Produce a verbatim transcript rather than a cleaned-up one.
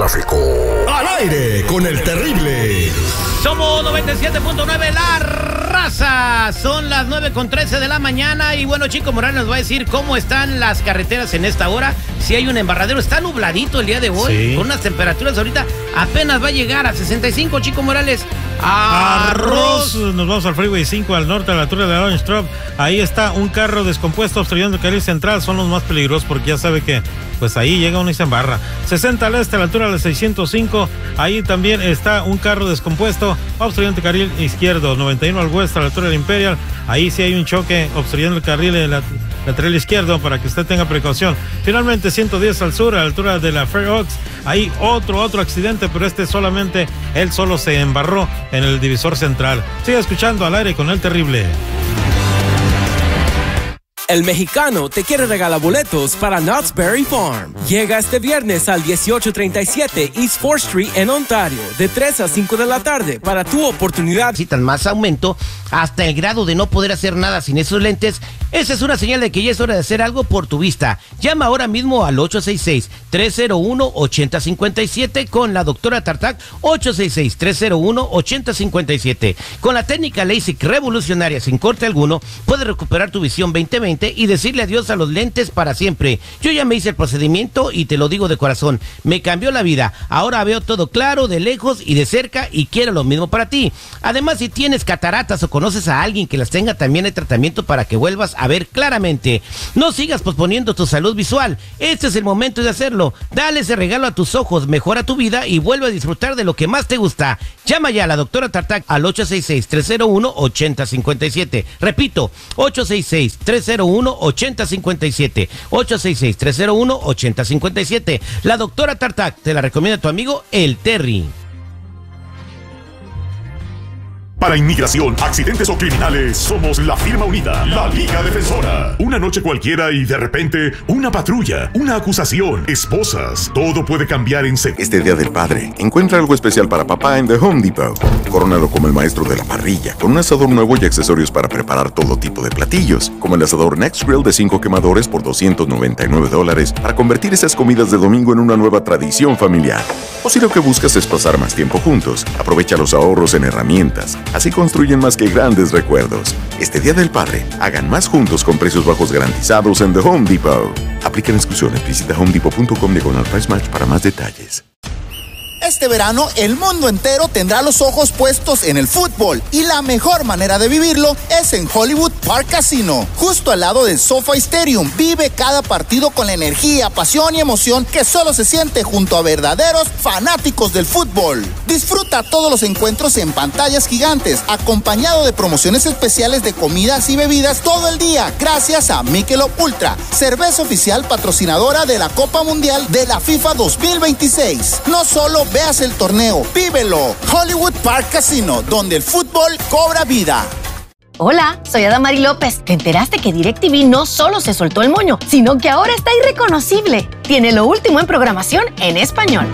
tráfico. Al aire con el terrible. Somos noventa y siete punto nueve La Raza. Son las nueve con trece de la mañana. Y bueno, Chico Morales nos va a decir cómo están las carreteras en esta hora. Si hay un embarradero, está nubladito el día de hoy. Sí. Con unas temperaturas ahorita apenas va a llegar a sesenta y cinco, Chico Morales. Arroz. Nos vamos al Freeway cinco al norte, a la altura de Orange Drop. Ahí está un carro descompuesto obstruyendo el carril central. Son los más peligrosos porque ya sabe que pues ahí llega uno y se embarra. sesenta al este, a la altura de seiscientos cinco. Ahí también está un carro descompuesto obstruyendo el carril izquierdo. noventa y uno al oeste, a la altura del Imperial. Ahí sí hay un choque obstruyendo el carril en la lateral izquierdo para que usted tenga precaución. Finalmente, ciento diez al sur, a la altura de la Fair Oaks. Ahí otro, otro accidente, pero este solamente, él solo se embarró en el divisor central. Sigue escuchando Al Aire con el Terrible. El Mexicano te quiere regalar boletos para Knott's Berry Farm. Llega este viernes al dieciocho treinta y siete East fourth Street en Ontario, de tres a cinco de la tarde, para tu oportunidad. Necesitan más aumento hasta el grado de no poder hacer nada sin esos lentes. Esa es una señal de que ya es hora de hacer algo por tu vista. Llama ahora mismo al ocho seis seis, tres cero uno, ocho cero cinco siete con la doctora Tartac. Ocho seis seis, tres cero uno, ocho cero cinco siete. Con la técnica LASIK revolucionaria sin corte alguno, puedes recuperar tu visión veinte veinte y decirle adiós a los lentes para siempre. Yo ya me hice el procedimiento y te lo digo de corazón, me cambió la vida. Ahora veo todo claro, de lejos y de cerca, y quiero lo mismo para ti. Además, si tienes cataratas o conoces a alguien que las tenga, también hay tratamiento para que vuelvas a ver claramente. No sigas posponiendo tu salud visual. Este es el momento de hacerlo. Dale ese regalo a tus ojos, mejora tu vida y vuelve a disfrutar de lo que más te gusta. Llama ya a la doctora Tartac al ocho seis seis, tres cero uno, ocho cero cinco siete. Repito, ocho seis seis, tres cero uno, ocho cero cinco siete. ocho seis seis, tres cero uno, ocho cero cinco siete. La doctora Tartac te la recomienda tu amigo el Terry. Para inmigración, accidentes o criminales, somos la firma unida, la Liga Defensora. Una noche cualquiera y de repente, una patrulla, una acusación, esposas. Todo puede cambiar en segundos. Este Día del Padre, encuentra algo especial para papá en The Home Depot. Corónalo como el maestro de la parrilla, con un asador nuevo y accesorios para preparar todo tipo de platillos, como el asador Next Grill de cinco quemadores por doscientos noventa y nueve dólares, para convertir esas comidas de domingo en una nueva tradición familiar. O si lo que buscas es pasar más tiempo juntos, aprovecha los ahorros en herramientas. Así construyen más que grandes recuerdos. Este Día del Padre, hagan más juntos con precios bajos garantizados en The Home Depot. Aplican exclusiones. Visita home depot punto com diagonal price match para más detalles. Este verano, el mundo entero tendrá los ojos puestos en el fútbol y la mejor manera de vivirlo es en Hollywood Park Casino, justo al lado del SoFi Stadium. Vive cada partido con la energía, pasión y emoción que solo se siente junto a verdaderos fanáticos del fútbol. Disfruta todos los encuentros en pantallas gigantes, acompañado de promociones especiales de comidas y bebidas todo el día, gracias a Michelob Ultra, cerveza oficial patrocinadora de la Copa Mundial de la FIFA dos mil veintiséis. No solo veas el torneo, vívelo. Hollywood Park Casino, donde el fútbol cobra vida. Hola, soy Adamari López. ¿Te enteraste que DirecTV no solo se soltó el moño, sino que ahora está irreconocible? Tiene lo último en programación en español.